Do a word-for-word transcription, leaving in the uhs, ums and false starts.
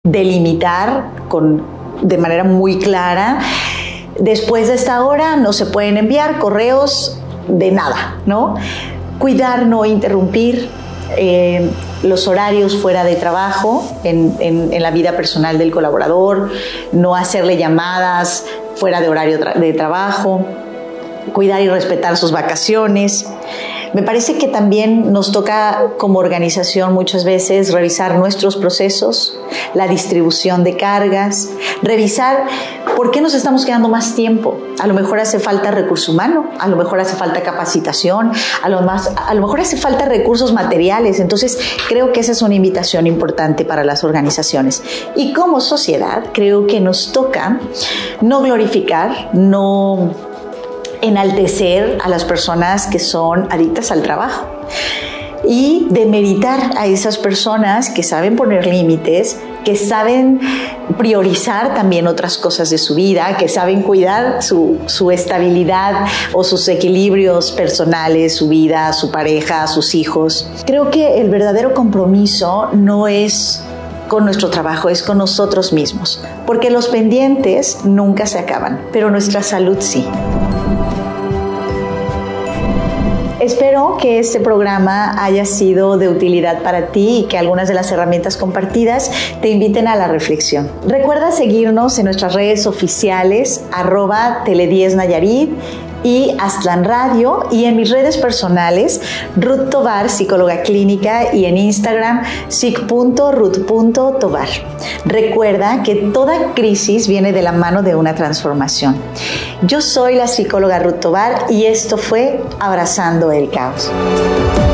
delimitar con, de manera muy clara, después de esta hora no se pueden enviar correos de nada, ¿no? Cuidar, no interrumpir eh, los horarios fuera de trabajo, en, en, en la vida personal del colaborador, no hacerle llamadas fuera de horario tra- de trabajo, cuidar y respetar sus vacaciones. Me parece que también nos toca como organización muchas veces revisar nuestros procesos, la distribución de cargas, revisar por qué nos estamos quedando más tiempo. A lo mejor hace falta recurso humano, a lo mejor hace falta capacitación, a lo, más, a lo mejor hace falta recursos materiales. Entonces creo que esa es una invitación importante para las organizaciones. Y como sociedad creo que nos toca no glorificar, no enaltecer a las personas que son adictas al trabajo y demeritar a esas personas que saben poner límites, que saben priorizar también otras cosas de su vida, que saben cuidar su, su estabilidad o sus equilibrios personales, su vida, su pareja, sus hijos. Creo que el verdadero compromiso no es con nuestro trabajo, es con nosotros mismos, porque los pendientes nunca se acaban, pero nuestra salud sí. Espero que este programa haya sido de utilidad para ti y que algunas de las herramientas compartidas te inviten a la reflexión. Recuerda seguirnos en nuestras redes oficiales, arroba Tele diez Nayarit y Aztlán Radio, y en mis redes personales, Ruth Tovar, psicóloga clínica, y en Instagram, psic punto ruth punto tovar. Recuerda que toda crisis viene de la mano de una transformación. Yo soy la psicóloga Ruth Tovar y esto fue Abrazando el Caos.